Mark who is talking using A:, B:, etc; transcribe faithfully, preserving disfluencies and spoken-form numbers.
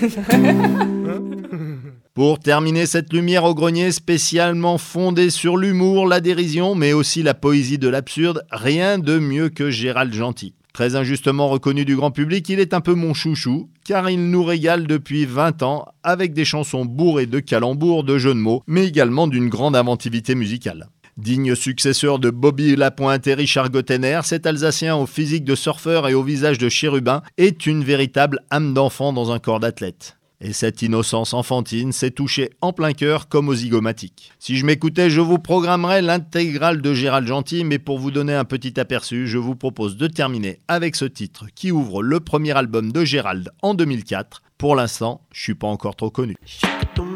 A: Pour terminer cette lumière au grenier spécialement fondée sur l'humour, la dérision, mais aussi la poésie de l'absurde, rien de mieux que Gérald Gentil. Très injustement reconnu du grand public, il est un peu mon chouchou, car il nous régale depuis vingt ans avec des chansons bourrées de calembours, de jeux de mots, mais également d'une grande inventivité musicale. Digne successeur de Bobby Lapointe et Richard Gottener, cet Alsacien au physique de surfeur et au visage de chérubin est une véritable âme d'enfant dans un corps d'athlète. Et cette innocence enfantine s'est touchée en plein cœur comme aux zygomatiques. Si je m'écoutais, je vous programmerais l'intégrale de Gérald Gentil, mais pour vous donner un petit aperçu, je vous propose de terminer avec ce titre qui ouvre le premier album de Gérald en deux mille quatre. Pour l'instant, je suis pas encore trop connu.